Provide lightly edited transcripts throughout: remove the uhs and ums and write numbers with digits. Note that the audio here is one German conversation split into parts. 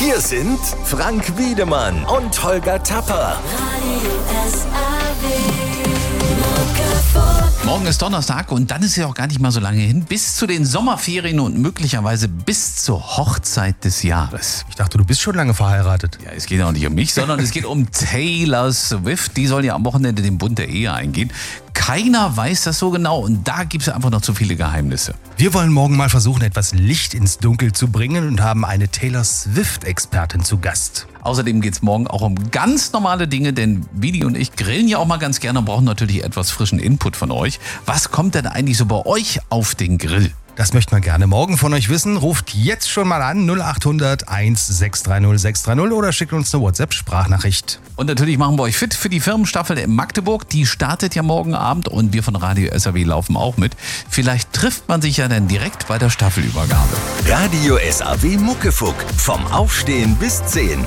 Hier sind Frank Wiedemann und Holger Tapper. Morgen ist Donnerstag und dann ist ja auch gar nicht mal so lange hin, bis zu den Sommerferien und möglicherweise bis zur Hochzeit des Jahres. Ich dachte, du bist schon lange verheiratet. Ja, es geht auch nicht um mich, sondern es geht um Taylor Swift. Die soll ja am Wochenende den Bund der Ehe eingehen. Keiner weiß das so genau und da gibt es einfach noch zu viele Geheimnisse. Wir wollen morgen mal versuchen, etwas Licht ins Dunkel zu bringen und haben eine Taylor Swift-Expertin zu Gast. Außerdem geht es morgen auch um ganz normale Dinge, denn Vidi und ich grillen ja auch mal ganz gerne und brauchen natürlich etwas frischen Input von euch. Was kommt denn eigentlich so bei euch auf den Grill? Das möchten wir gerne morgen von euch wissen. Ruft jetzt schon mal an 0800 1630 630 oder schickt uns eine WhatsApp-Sprachnachricht. Und natürlich machen wir euch fit für die Firmenstaffel in Magdeburg. Die startet ja morgen Abend und wir von Radio SAW laufen auch mit. Vielleicht trifft man sich ja dann direkt bei der Staffelübergabe. Radio SAW Muckefuck. Vom Aufstehen bis 10.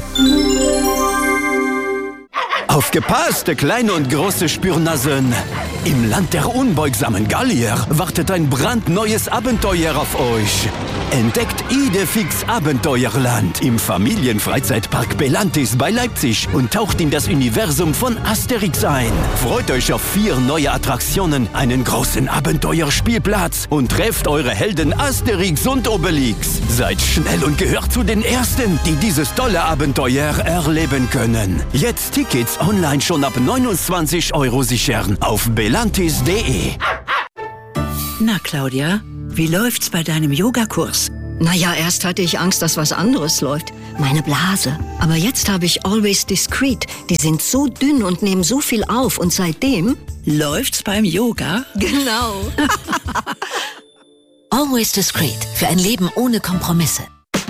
Aufgepasst, kleine und große Spürnasen! Im Land der unbeugsamen Gallier wartet ein brandneues Abenteuer auf euch. Entdeckt Idefix Abenteuerland im Familienfreizeitpark Belantis bei Leipzig und taucht in das Universum von Asterix ein. Freut euch auf 4 neue Attraktionen, einen großen Abenteuerspielplatz und trefft eure Helden Asterix und Obelix. Seid schnell und gehört zu den Ersten, die dieses tolle Abenteuer erleben können. Jetzt Tickets online schon ab 29 € sichern auf belantis.de. Na, Claudia, wie läuft's bei deinem Yogakurs? Naja, erst hatte ich Angst, dass was anderes läuft. Meine Blase. Aber jetzt habe ich Always Discreet. Die sind so dünn und nehmen so viel auf. Und seitdem... Läuft's beim Yoga? Genau. Always Discreet. Für ein Leben ohne Kompromisse.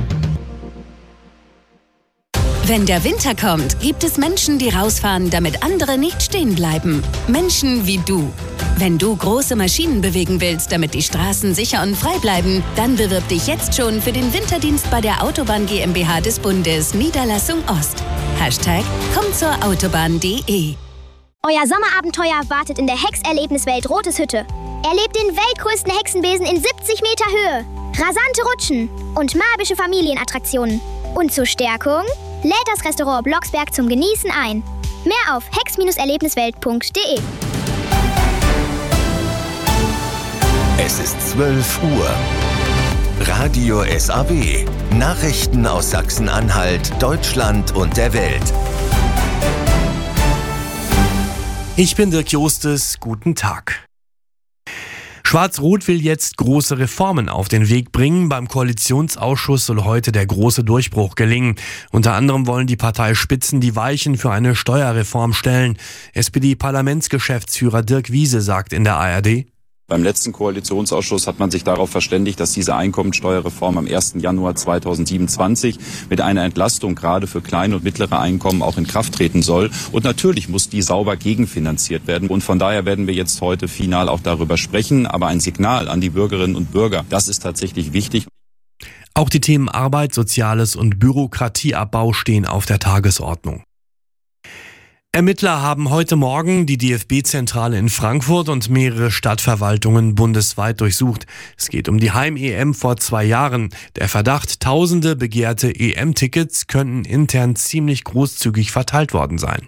Wenn der Winter kommt, gibt es Menschen, die rausfahren, damit andere nicht stehen bleiben. Menschen wie du. Wenn du große Maschinen bewegen willst, damit die Straßen sicher und frei bleiben, dann bewirb dich jetzt schon für den Winterdienst bei der Autobahn GmbH des Bundes, Niederlassung Ost. #kommzurautobahn.de. Euer Sommerabenteuer wartet in der Hexerlebniswelt Rotes Hütte. Erlebt den weltgrößten Hexenbesen in 70 Meter Höhe, rasante Rutschen und magische Familienattraktionen. Und zur Stärkung lädt das Restaurant Blocksberg zum Genießen ein. Mehr auf hex-erlebniswelt.de. Es ist 12 Uhr. Radio SAW. Nachrichten aus Sachsen-Anhalt, Deutschland und der Welt. Ich bin Dirk Jostes, guten Tag. Schwarz-Rot will jetzt große Reformen auf den Weg bringen. Beim Koalitionsausschuss soll heute der große Durchbruch gelingen. Unter anderem wollen die Parteispitzen die Weichen für eine Steuerreform stellen. SPD-Parlamentsgeschäftsführer Dirk Wiese sagt in der ARD: Beim letzten Koalitionsausschuss hat man sich darauf verständigt, dass diese Einkommensteuerreform am 1. Januar 2027 mit einer Entlastung gerade für kleine und mittlere Einkommen auch in Kraft treten soll. Und natürlich muss die sauber gegenfinanziert werden. Und von daher werden wir jetzt heute final auch darüber sprechen. Aber ein Signal an die Bürgerinnen und Bürger, das ist tatsächlich wichtig. Auch die Themen Arbeit, Soziales und Bürokratieabbau stehen auf der Tagesordnung. Ermittler haben heute Morgen die DFB-Zentrale in Frankfurt und mehrere Stadtverwaltungen bundesweit durchsucht. Es geht um die Heim-EM vor 2 Jahren. Der Verdacht, tausende begehrte EM-Tickets könnten intern ziemlich großzügig verteilt worden sein.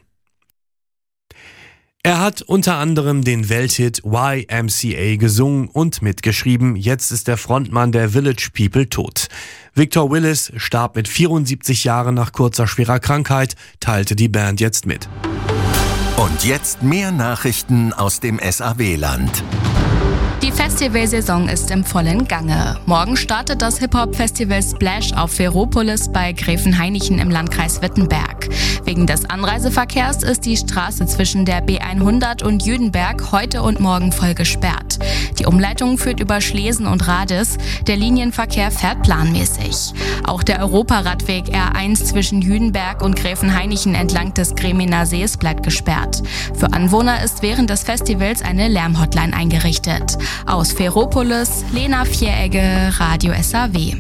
Er hat unter anderem den Welthit YMCA gesungen und mitgeschrieben. Jetzt ist der Frontmann der Village People tot. Victor Willis starb mit 74 Jahren nach kurzer schwerer Krankheit, teilte die Band jetzt mit. Und jetzt mehr Nachrichten aus dem SAW-Land. Die Festivalsaison ist im vollen Gange. Morgen startet das Hip-Hop-Festival Splash auf Ferropolis bei Gräfenhainichen im Landkreis Wittenberg. Wegen des Anreiseverkehrs ist die Straße zwischen der B100 und Jüdenberg heute und morgen voll gesperrt. Die Umleitung führt über Schlesen und Radis. Der Linienverkehr fährt planmäßig. Auch der Europaradweg R1 zwischen Jüdenberg und Gräfenhainichen entlang des Greminer Sees bleibt gesperrt. Für Anwohner ist während des Festivals eine Lärmhotline eingerichtet. Aus Ferropolis, Lena Vieregge, Radio SAW.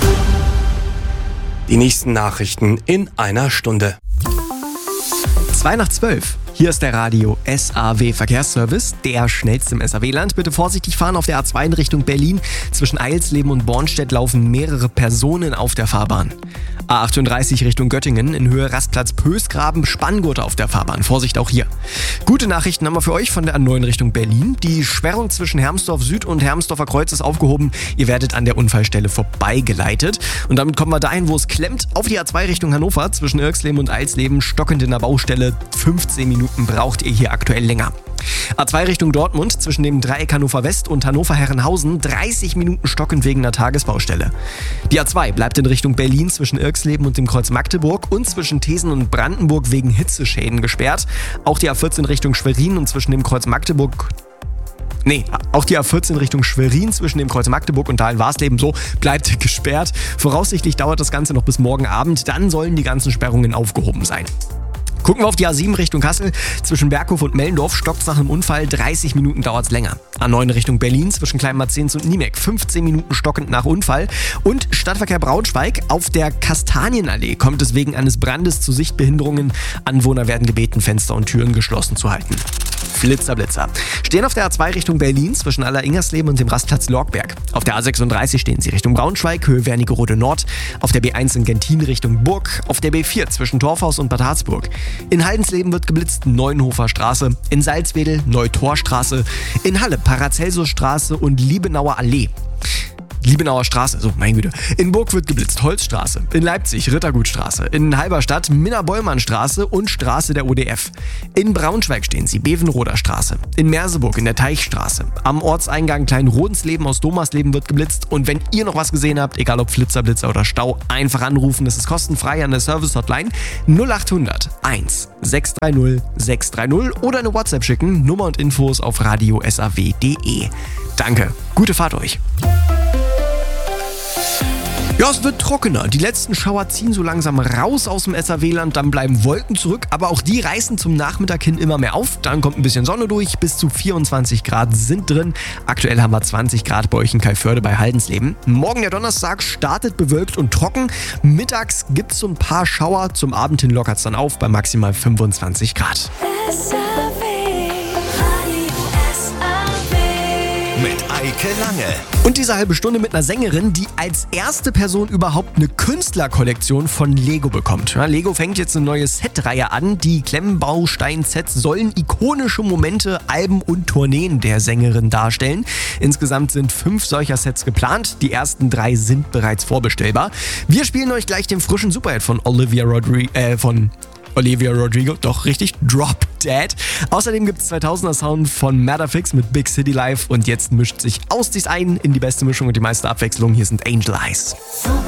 Die nächsten Nachrichten in einer Stunde. 2:12. Hier ist der Radio SAW Verkehrsservice, der schnellste im SAW-Land. Bitte vorsichtig fahren auf der A2 in Richtung Berlin. Zwischen Eilsleben und Bornstedt laufen mehrere Personen auf der Fahrbahn. A38 Richtung Göttingen in Höhe Rastplatz Pösgraben, Spanngurte auf der Fahrbahn. Vorsicht auch hier. Gute Nachrichten haben wir für euch von der A9 Richtung Berlin. Die Sperrung zwischen Hermsdorf Süd und Hermsdorfer Kreuz ist aufgehoben. Ihr werdet an der Unfallstelle vorbeigeleitet. Und damit kommen wir dahin, wo es klemmt. Auf die A2 Richtung Hannover zwischen Irxleben und Eilsleben, stockend in der Baustelle. 15 Minuten braucht ihr hier aktuell länger. A2 Richtung Dortmund zwischen dem Dreieck Hannover West und Hannover-Herrenhausen 30 Minuten stockend wegen einer Tagesbaustelle. Die A2 bleibt in Richtung Berlin zwischen Irxleben und dem Kreuz Magdeburg und zwischen Thesen und Brandenburg wegen Hitzeschäden gesperrt. Auch die A14 Richtung Schwerin und zwischen dem Kreuz Magdeburg auch die A14 Richtung Schwerin zwischen dem Kreuz Magdeburg und Dahln-Warsleben bleibt gesperrt. Voraussichtlich dauert das Ganze noch bis morgen Abend, dann sollen die ganzen Sperrungen aufgehoben sein. Gucken wir auf die A7 Richtung Kassel. Zwischen Berghof und Mellendorf stockt nach einem Unfall. 30 Minuten dauert es länger. A9 Richtung Berlin zwischen Kleinmarzens und Niemek. 15 Minuten stockend nach Unfall. Und Stadtverkehr Braunschweig. Auf der Kastanienallee kommt es wegen eines Brandes zu Sichtbehinderungen. Anwohner werden gebeten, Fenster und Türen geschlossen zu halten. Blitzer. Stehen auf der A2 Richtung Berlin zwischen Aller-Ingersleben und dem Rastplatz Lorgberg. Auf der A36 stehen sie Richtung Braunschweig, Höhe Wernigerode Nord. Auf der B1 in Gentin Richtung Burg. Auf der B4 zwischen Torfhaus und Bad Harzburg. In Heidensleben wird geblitzt, Neuenhofer Straße. In Salzwedel, Neutorstraße. In Halle, Paracelsusstraße und Liebenauer Allee. Liebenauer Straße, so mein Güte. In Burg wird geblitzt, Holzstraße. In Leipzig, Rittergutstraße. In Halberstadt, Minna-Bollmann-Straße und Straße der ODF. In Braunschweig stehen sie, Bevenroder Straße. In Merseburg, in der Teichstraße. Am Ortseingang Klein-Rodensleben aus Domersleben wird geblitzt. Und wenn ihr noch was gesehen habt, egal ob Flitzer, Blitzer oder Stau, einfach anrufen. Das ist kostenfrei an der Service-Hotline 0800 1 630 630 oder eine WhatsApp schicken. Nummer und Infos auf radiosaw.de. Danke, gute Fahrt euch. Ja, es wird trockener. Die letzten Schauer ziehen so langsam raus aus dem SAW-Land, dann bleiben Wolken zurück, aber auch die reißen zum Nachmittag hin immer mehr auf. Dann kommt ein bisschen Sonne durch, bis zu 24 Grad sind drin. Aktuell haben wir 20 Grad bei euch in Kalförde bei Haldensleben. Morgen der Donnerstag startet bewölkt und trocken. Mittags gibt es so ein paar Schauer, zum Abend hin lockert es dann auf bei maximal 25 Grad. Mit Eike Lange. Und diese halbe Stunde mit einer Sängerin, die als erste Person überhaupt eine Künstlerkollektion von Lego bekommt. Ja, Lego fängt jetzt eine neue Setreihe an. Die Klemmbaustein-Sets sollen ikonische Momente, Alben und Tourneen der Sängerin darstellen. Insgesamt sind 5 solcher Sets geplant. Die ersten 3 sind bereits vorbestellbar. Wir spielen euch gleich den frischen Superhit von Olivia Rodrigo, doch richtig, Drop Dead. Außerdem gibt es 2000er Sound von Matterfix mit Big City Life und jetzt mischt sich Ausdies ein in die beste Mischung und die meiste Abwechslung. Hier sind Angel Eyes.